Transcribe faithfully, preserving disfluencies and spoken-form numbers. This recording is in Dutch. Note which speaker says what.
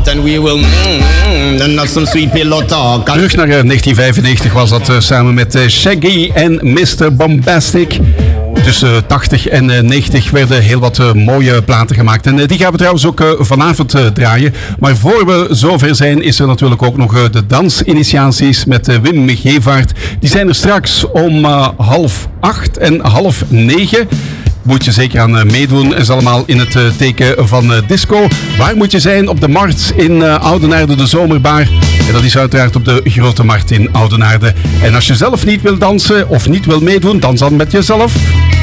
Speaker 1: out and we will mm, mm, have some sweet pillow talk.
Speaker 2: Terug naar uh, negentien vijfennegentig was dat uh, samen met uh, Shaggy en mister Bombastic. Tussen tachtig en negentig werden heel wat uh, mooie platen gemaakt. En uh, die gaan we trouwens ook uh, vanavond uh, draaien. Maar voor we zover zijn, is er natuurlijk ook nog uh, de dansinitiaties met uh, Wim Gevaert. Die zijn er straks om uh, half acht en half negen. Moet je zeker aan uh, meedoen. Het is allemaal in het uh, teken van uh, disco. Waar moet je zijn? Op de markt in uh, Oudenaarde, de Zomerbaar. En dat is uiteraard op de Grote Markt in Oudenaarde. En als je zelf niet wil dansen of niet wil meedoen, dans dan met jezelf.